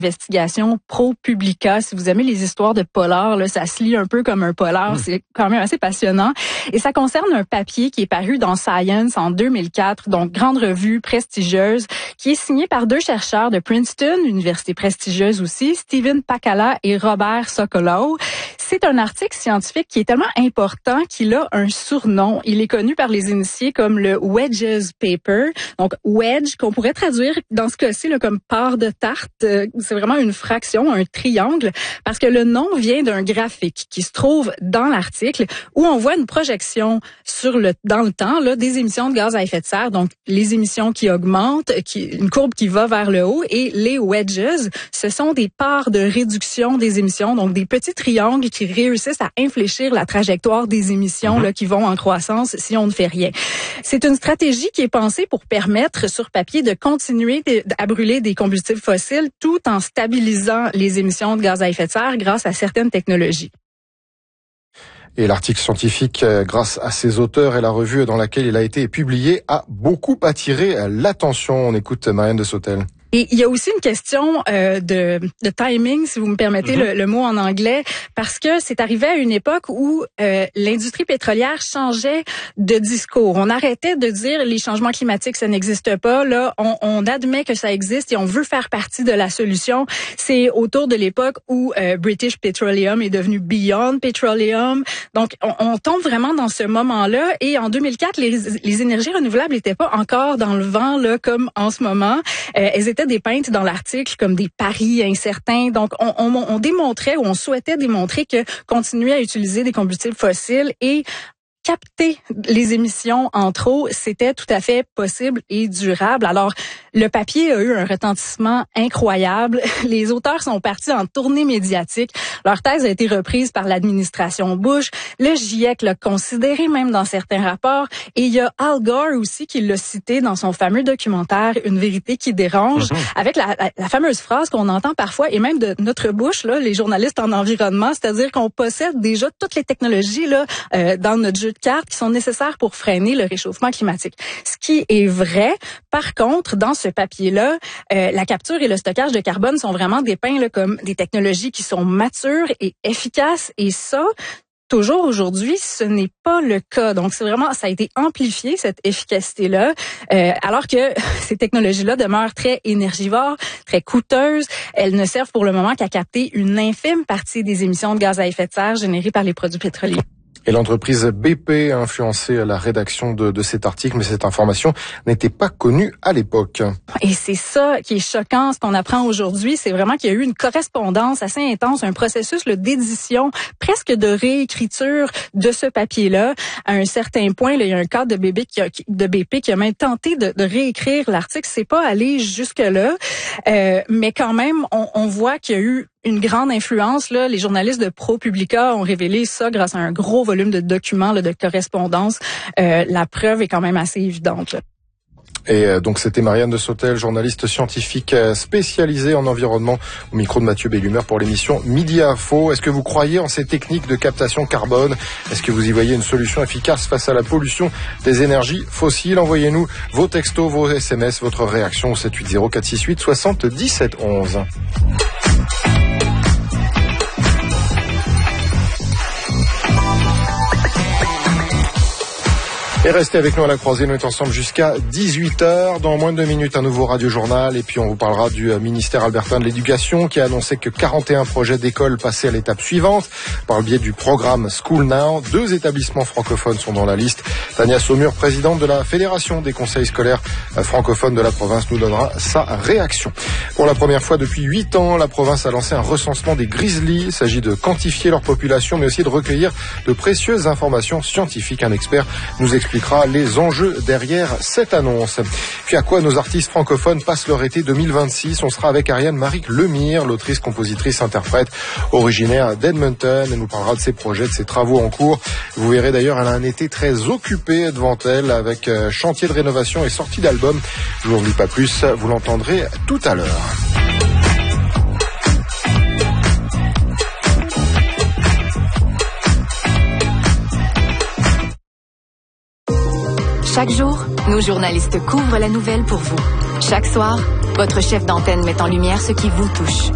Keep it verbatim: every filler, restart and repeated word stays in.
Investigation ProPublica. Si vous aimez les histoires de polar, là, ça se lit un peu comme un polar. Mmh. C'est quand même assez passionnant. Et ça concerne un papier qui est paru dans Science en deux mille quatre, donc grande revue prestigieuse, qui est signé par deux chercheurs de Princeton, université prestigieuse aussi, Stephen Pacala et Robert Sokolow. C'est un article scientifique qui est tellement important qu'il a un surnom. Il est connu par les initiés comme le Wedges Paper. Donc, wedge, qu'on pourrait traduire dans ce cas-ci là, comme part de tarte. C'est vraiment une fraction, un triangle, parce que le nom vient d'un graphique qui se trouve dans l'article où on voit une projection sur le dans le temps là, des émissions de gaz à effet de serre. Donc, les émissions qui augmentent, qui, une courbe qui va vers le haut, et les wedges, ce sont des parts de réduction des émissions, donc des petits triangles qui réussissent à infléchir la trajectoire des émissions mm-hmm. là, qui vont en croissance si on ne fait rien. C'est une stratégie qui est pensée pour permettre sur papier de continuer de, à brûler des combustibles fossiles tout en stabilisant les émissions de gaz à effet de serre grâce à certaines technologies. Et l'article scientifique, grâce à ses auteurs et la revue dans laquelle il a été publié, a beaucoup attiré l'attention. On écoute Marianne de Sautel. Et il y a aussi une question euh, de, de timing, si vous me permettez mm-hmm. le, le mot en anglais, parce que c'est arrivé à une époque où euh, l'industrie pétrolière changeait de discours. On arrêtait de dire les changements climatiques, ça n'existe pas. Là, on, on admet que ça existe et on veut faire partie de la solution. C'est autour de l'époque où euh, British Petroleum est devenu Beyond Petroleum. Donc, on, on tombe vraiment dans ce moment-là. Et en deux mille quatre, les, les énergies renouvelables n'étaient pas encore dans le vent là comme en ce moment. Euh, elles étaient dépeintes dans l'article comme des paris incertains. Donc, on, on, on démontrait ou on souhaitait démontrer que continuer à utiliser des combustibles fossiles et capter les émissions en trop, c'était tout à fait possible et durable. Alors, le papier a eu un retentissement incroyable. Les auteurs sont partis en tournée médiatique. Leur thèse a été reprise par l'administration Bush. Le GIEC l'a considéré même dans certains rapports. Et il y a Al Gore aussi qui l'a cité dans son fameux documentaire Une vérité qui dérange, mm-hmm. avec la, la, la fameuse phrase qu'on entend parfois, et même de notre bouche, là, les journalistes en environnement, c'est-à-dire qu'on possède déjà toutes les technologies là euh, dans notre jeu de cartes qui sont nécessaires pour freiner le réchauffement climatique. Ce qui est vrai, par contre, dans ce papier-là, euh, la capture et le stockage de carbone sont vraiment dépeints là, comme des technologies qui sont matures et efficaces, et ça, toujours aujourd'hui, ce n'est pas le cas. Donc, c'est vraiment, ça a été amplifié, cette efficacité-là, euh, alors que ces technologies-là demeurent très énergivores, très coûteuses. Elles ne servent pour le moment qu'à capter une infime partie des émissions de gaz à effet de serre générées par les produits pétroliers. Et l'entreprise B P a influencé la rédaction de, de cet article, mais cette information n'était pas connue à l'époque. Et c'est ça qui est choquant, ce qu'on apprend aujourd'hui, c'est vraiment qu'il y a eu une correspondance assez intense, un processus là, d'édition, presque de réécriture de ce papier-là. À un certain point, là, il y a un cadre de B P qui a, de B P qui a même tenté de, de réécrire l'article. C'est pas allé jusque-là, euh, mais quand même, on, on voit qu'il y a eu une grande influence. Là, les journalistes de ProPublica ont révélé ça grâce à un gros volume de documents, là, de correspondance. Euh, la preuve est quand même assez évidente, là. Et donc c'était Marianne de Sautel, journaliste scientifique spécialisée en environnement, au micro de Mathieu Bellumeur pour l'émission Midi Info. Est-ce que vous croyez en ces techniques de captation carbone? Est-ce que vous y voyez une solution efficace face à la pollution des énergies fossiles? Envoyez-nous vos textos, vos S M S, votre réaction au sept huit zéro quatre six huit soixante-dix-sept onze. Et restez avec nous à la croisée, nous sommes ensemble jusqu'à dix-huit heures. Dans moins de deux minutes, un nouveau radio-journal. Et puis on vous parlera du ministère albertain de l'Éducation qui a annoncé que quarante et un projets d'école passaient à l'étape suivante par le biais du programme School Now. Deux établissements francophones sont dans la liste. Tania Saumur, présidente de la Fédération des conseils scolaires francophones de la province, nous donnera sa réaction. Pour la première fois depuis huit ans, la province a lancé un recensement des grizzlies. Il s'agit de quantifier leur population, mais aussi de recueillir de précieuses informations scientifiques. Un expert nous explique les enjeux derrière cette annonce. Puis à quoi nos artistes francophones passent leur été deux mille vingt-six? On sera avec Ariane Maric Lemire, l'autrice, compositrice, interprète originaire d'Edmonton. Elle nous parlera de ses projets, de ses travaux en cours. Vous verrez d'ailleurs, elle a un été très occupé devant elle avec chantier de rénovation et sortie d'album. Je vous en dis pas plus, vous l'entendrez tout à l'heure. Chaque jour, nos journalistes couvrent la nouvelle pour vous. Chaque soir, votre chef d'antenne met en lumière ce qui vous touche.